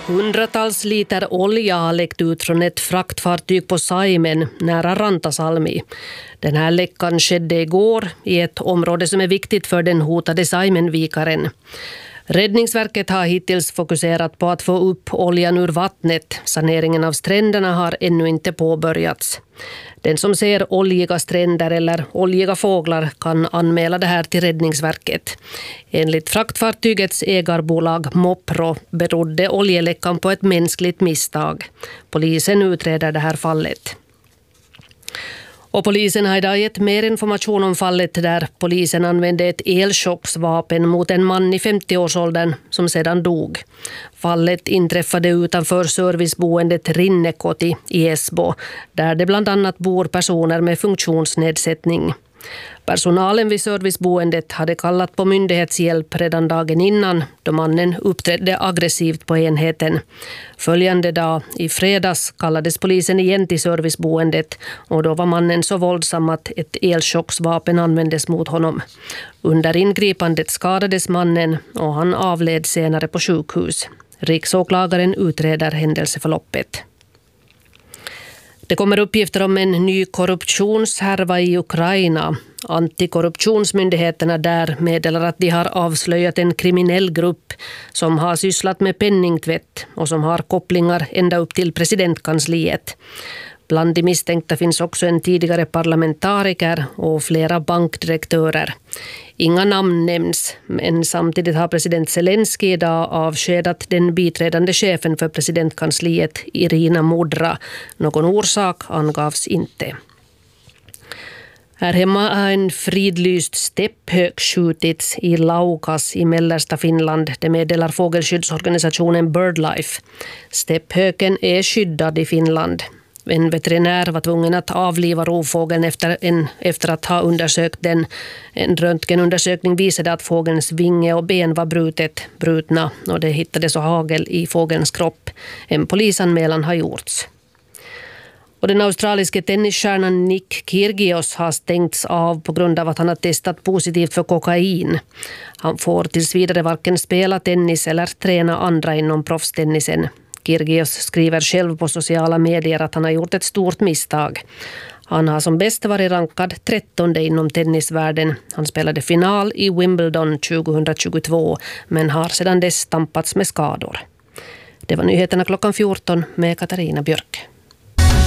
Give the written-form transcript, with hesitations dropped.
Hundratals liter olja har läckt ut från ett fraktfartyg på Saimen nära Rantasalmi. Den här läckan skedde igår i ett område som är viktigt för den hotade Saimenvikaren. Räddningsverket har hittills fokuserat på att få upp oljan ur vattnet. Saneringen av stränderna har ännu inte påbörjats. Den som ser oljiga stränder eller oljiga fåglar kan anmäla det här till Räddningsverket. Enligt fraktfartygets ägarbolag Mopro berodde oljeläckan på ett mänskligt misstag. Polisen utreder det här fallet. Och polisen har idag gett mer information om fallet där polisen använde ett elchocksvapen mot en man i 50-årsåldern som sedan dog. Fallet inträffade utanför serviceboendet Rinnekoti i Esbo, där det bland annat bor personer med funktionsnedsättning. Personalen vid serviceboendet hade kallat på myndighetshjälp redan dagen innan då mannen uppträdde aggressivt på enheten. Följande dag, i fredags, kallades polisen igen till serviceboendet och då var mannen så våldsam att ett elchocksvapen användes mot honom. Under ingripandet skadades mannen och han avled senare på sjukhus. Riksåklagaren utreder händelseförloppet. Det kommer uppgifter om en ny korruptionshärva i Ukraina. Antikorruptionsmyndigheterna där meddelar att de har avslöjat en kriminell grupp som har sysslat med penningtvätt och som har kopplingar ända upp till presidentkansliet. Bland de misstänkta finns också en tidigare parlamentariker och flera bankdirektörer. Inga namn nämns, men samtidigt har president Zelensky idag avskedat den biträdande chefen för presidentkansliet Irina Mudra. Någon orsak angavs inte. Här hemma har en fridlyst stepphök skjutits i Laukas i mellersta Finland. Det meddelar fågelskyddsorganisationen BirdLife. Stepphöken är skyddad i Finland. En veterinär var tvungen att avliva rovfågeln efter att ha undersökt den. En röntgenundersökning visade att fågelns vinge och ben var brutna och det hittades hagel i fågelns kropp. En polisanmälan har gjorts. Och den australiske tennisstjärnan Nick Kyrgios har stängts av på grund av att han har testat positivt för kokain. Han får tills vidare varken spela tennis eller träna andra inom proffstennisen. Kyrgios skriver själv på sociala medier att han har gjort ett stort misstag. Han har som bäst varit rankad 13:e inom tennisvärlden. Han spelade final i Wimbledon 2022 men har sedan dess stampats med skador. Det var nyheterna klockan 14 med Katarina Björk.